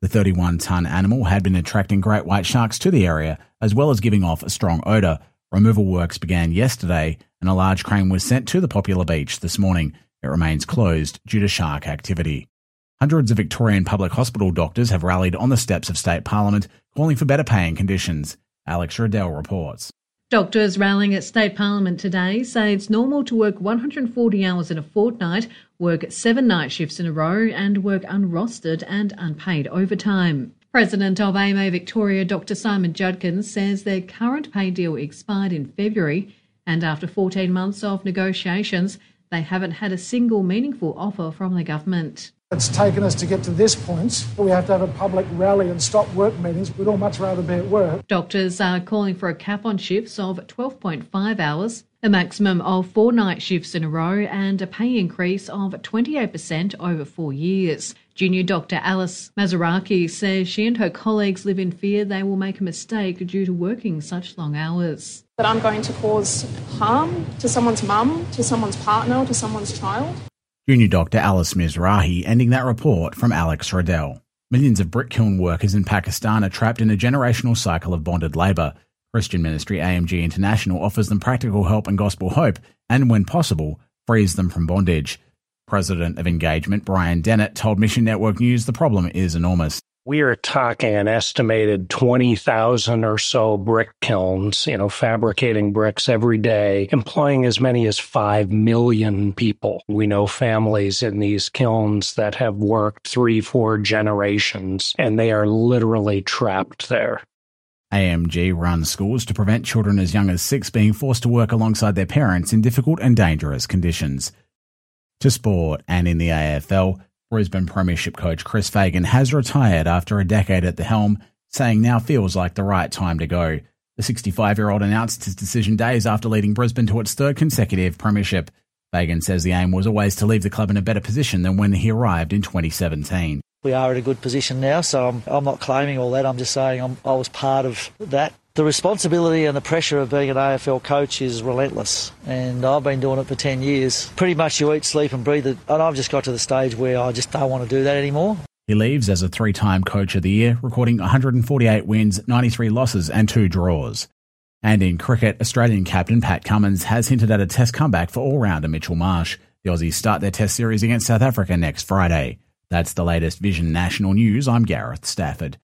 The 31-tonne animal had been attracting great white sharks to the area, as well as giving off a strong odour. Removal works began yesterday, and a large crane was sent to the popular beach this morning. It remains closed due to shark activity. Hundreds of Victorian public hospital doctors have rallied on the steps of State Parliament, calling for better paying conditions. Alex Riddell reports. Doctors rallying at State Parliament today say it's normal to work 140 hours in a fortnight, work 7 night shifts in a row and work unrostered and unpaid overtime. President of AMA Victoria, Dr Simon Judkins, says their current pay deal expired in February, and after 14 months of negotiations, they haven't had a single meaningful offer from the government. It's taken us to get to this point. We have to have a public rally and stop work meetings. We'd all much rather be at work. Doctors are calling for a cap on shifts of 12.5 hours, a maximum of 4 night shifts in a row and a pay increase of 28% over 4 years. Junior Dr Alice Mazaraki says she and her colleagues live in fear they will make a mistake due to working such long hours. That I'm going to cause harm to someone's mum, to someone's partner, or to someone's child. Junior Dr Alice Mizrahi ending that report from Alex Riddell. Millions of brick kiln workers in Pakistan are trapped in a generational cycle of bonded labour. Christian ministry AMG International offers them practical help and gospel hope and, when possible, frees them from bondage. President of Engagement Brian Dennett told Mission Network News the problem is enormous. We are talking an estimated 20,000 or so brick kilns, fabricating bricks every day, employing as many as 5 million people. We know families in these kilns that have worked 3-4 generations, and they are literally trapped there. AMG runs schools to prevent children as young as 6 being forced to work alongside their parents in difficult and dangerous conditions. To sport, and in the AFL, Brisbane Premiership coach Chris Fagan has retired after a decade at the helm, saying now feels like the right time to go. The 65-year-old announced his decision days after leading Brisbane to its 3rd consecutive premiership. Fagan says the aim was always to leave the club in a better position than when he arrived in 2017. We are at a good position now, so I'm not claiming all that. I'm just saying I was part of that. The responsibility and the pressure of being an AFL coach is relentless, and I've been doing it for 10 years. Pretty much you eat, sleep and breathe it, and I've just got to the stage where I just don't want to do that anymore. He leaves as a 3-time Coach of the Year, recording 148 wins, 93 losses and 2 draws. And in cricket, Australian captain Pat Cummins has hinted at a Test comeback for all-rounder Mitchell Marsh. The Aussies start their Test series against South Africa next Friday. That's the latest Vision National News. I'm Gareth Stafford.